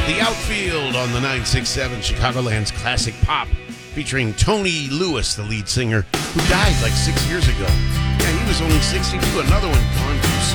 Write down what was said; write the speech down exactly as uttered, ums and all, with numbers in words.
The Outfield on the nine six seven Chicagoland's classic pop, featuring Tony Lewis, the lead singer, who died like six years ago. Yeah, he was only sixty-two. Another one gone too